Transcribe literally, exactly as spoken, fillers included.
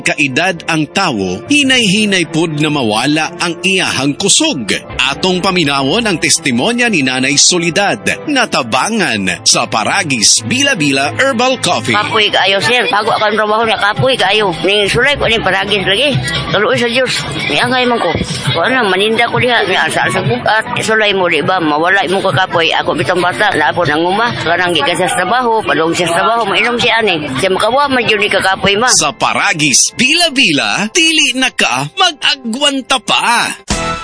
kaedad ang tawo, hinay-hinay pod na mawala ang iyahang kusog. Atong paminawon ang testimonya ni Nanay Soledad, natabangan sa Paragis Bila-Bila Herbal Coffee. Kapoy kaayo, sir. Bago akong trabaho niya, kapoy kaayo. Ning sulay ko, ning Paragis lagi. Taluoy sa Diyos. Niangay man ko. Kung ano, maninda ko diha. Asa sa bukat. Sulay mo, di ba? Mawala mo ka kapoy. Ako bitong bata. Lapo ng uma. Kanang gikas sa trabaho. Padong siya sa trabaho. Mainom siya ani. Siya makawa, madyo ni ka kapoy ma. Sa Paragis Bila-Bila, dili na ka mag-agwanta pa.